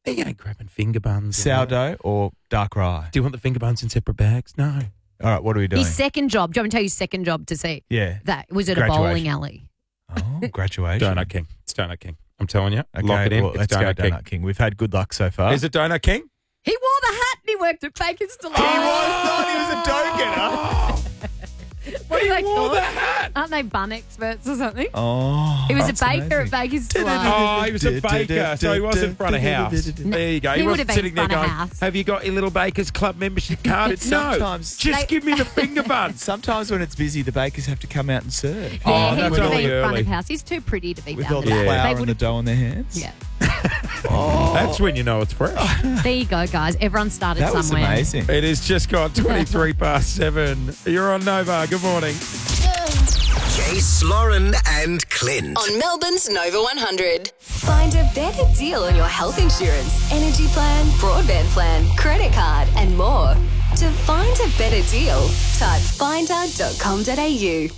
You ain't grabbing finger buns. Sourdough or dark rye? Do you want the finger buns in separate bags? No. All right, what are we doing? His second job. Do you want me to tell you his second job to see? Yeah. That was at a Graduation. bowling alley. Oh, graduation. Donut King. It's Donut King. I'm telling you. Okay, Lock it in. well, It's let's go Donut King. Donut King. We've had good luck so far. Is it Donut King? He wore the hat and he worked at Baker's Delight. He thought he was a dough-getter. What are they wore called? the hat. Aren't they bun experts or something? Oh, He was that's a baker amazing. at Baker's Delight. Oh, he was a baker, so he wasn't front of house. There you go. He would wasn't have been sitting there front of going, house. have you got your little Baker's Club membership card? No. Sometimes- Just give me the finger buns. Sometimes when it's busy, the bakers have to come out and serve. Yeah, Oh, he that's would have only been front early. of house. He's too pretty to be With down all the the back. flour They and the would. dough in their hands. Yeah. That's when you know it's fresh. There you go, guys. Everyone started That was somewhere. amazing. It has just gone 23 past 7. You're on Nova. Good morning. Jace, Lauren, and Clint. On Melbourne's Nova 100. Find a better deal on your health insurance, energy plan, broadband plan, credit card, and more. To find a better deal, type finder.com.au.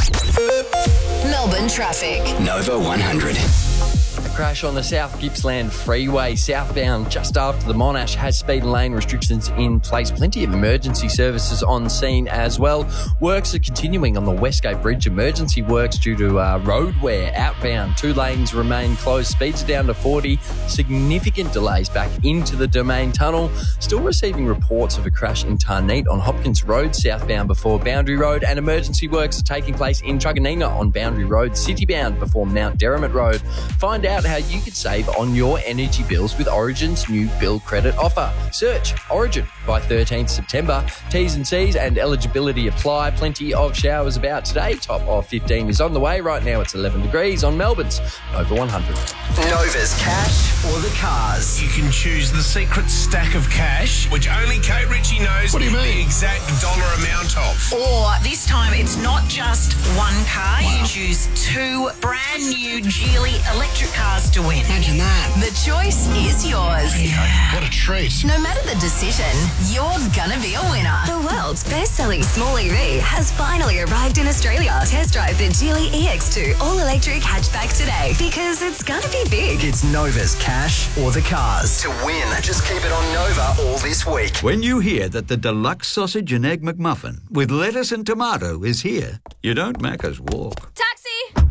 Melbourne traffic. Nova 100. A crash on the South Gippsland Freeway southbound just after the Monash has speed and lane restrictions in place. Plenty of emergency services on scene as well. Works are continuing on the Westgate Bridge. Emergency works due to road wear outbound. 2 lanes remain closed. Speeds are down to 40. Significant delays back into the Domain Tunnel. Still receiving reports of a crash in Tarneet on Hopkins Road southbound before Boundary Road, and emergency works are taking place in Truganina on Boundary Road citybound before Mount Derrimut Road. Find out how you could save on your energy bills with Origin's new bill credit offer. Search Origin by 13th September. T's and C's and eligibility apply. Plenty of showers about today. Top of 15 is on the way. Right now it's 11 degrees on Melbourne's Over 100. Nova's cash or the cars. You can choose the secret stack of cash, which only Kate Ritchie knows the exact dollar amount of. Or this time it's not just one car. You choose 2 brand new Geely electric cars to win. Imagine that. The choice is yours. What a treat. No matter the decision, you're gonna be a winner. The world's best-selling small EV has finally arrived in Australia. Test drive the Geely EX2 all-electric hatchback today, because it's gonna be big. It's Nova's cash or the cars. To win, just keep it on Nova all this week. When you hear that the deluxe sausage and egg McMuffin with lettuce and tomato is here, you don't Macca's walk. Taxi!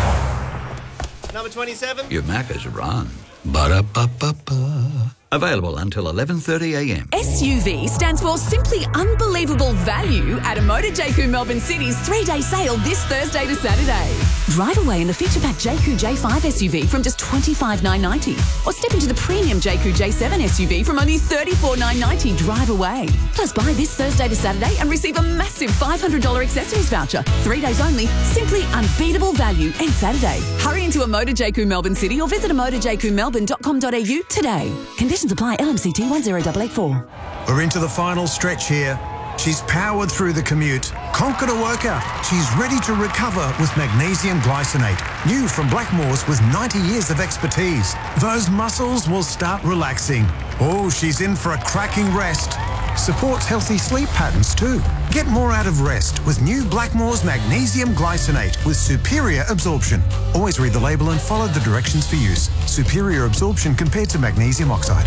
Number 27. You Macca's run. Ba-da-ba-ba-ba. Available until 11:30am. SUV stands for Simply Unbelievable Value at a Motor JQ Melbourne City's 3-day sale this Thursday to Saturday. Drive away in the feature-packed JQ J5 SUV from just $25,990, or step into the premium JQ J7 SUV from only $34,990. Drive away. Plus, buy this Thursday to Saturday and receive a massive $500 accessories voucher. 3 days only. Simply unbeatable value and Saturday. Hurry into a Motor JQ Melbourne City or visit motorjqmelbourne.com.au today. Conditions apply. LMCT 10884. We're into the final stretch here. She's powered through the commute, conquered a workout. She's ready to recover with magnesium glycinate. New from Blackmores with 90 years of expertise. Those muscles will start relaxing. Oh, she's in for a cracking rest. Supports healthy sleep patterns too. Get more out of rest with new Blackmores magnesium glycinate with superior absorption. Always read the label and follow the directions for use. Superior absorption compared to magnesium oxide.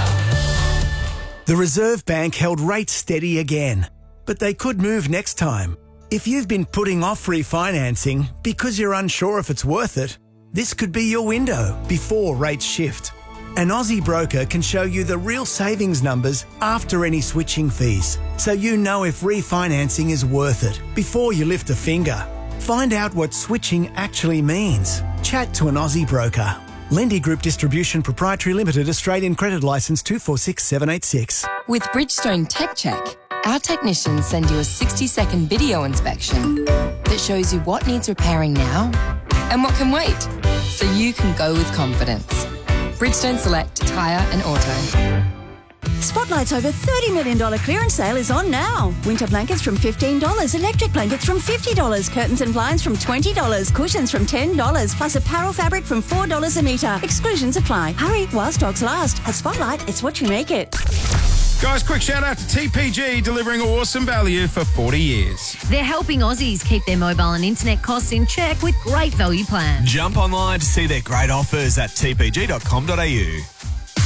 The Reserve Bank held rates steady again, but they could move next time. If you've been putting off refinancing because you're unsure if it's worth it, this could be your window before rates shift. An Aussie broker can show you the real savings numbers after any switching fees, so you know if refinancing is worth it before you lift a finger. Find out what switching actually means. Chat to an Aussie broker. Lendy Group Distribution Proprietary Limited, Australian Credit Licence 246786. With Bridgestone Tech Check, our technicians send you a 60-second video inspection that shows you what needs repairing now and what can wait, so you can go with confidence. Bridgestone Select Tyre and Auto. Spotlight's over $30 million clearance sale is on now. Winter blankets from $15, electric blankets from $50, curtains and blinds from $20, cushions from $10, plus apparel fabric from $4 a metre. Exclusions apply. Hurry while stocks last. At Spotlight, it's what you make it. Guys, quick shout out to TPG, delivering awesome value for 40 years. They're helping Aussies keep their mobile and internet costs in check with great value plans. Jump online to see their great offers at tpg.com.au.